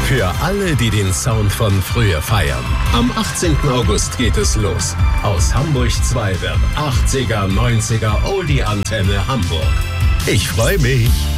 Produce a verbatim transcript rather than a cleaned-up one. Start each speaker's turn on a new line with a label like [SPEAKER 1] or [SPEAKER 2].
[SPEAKER 1] Für alle, die den Sound von früher feiern. Am achtzehnten August geht es los. Aus Hamburg zwei wird achtziger, neunziger Oldie-Antenne Hamburg. Ich freue mich.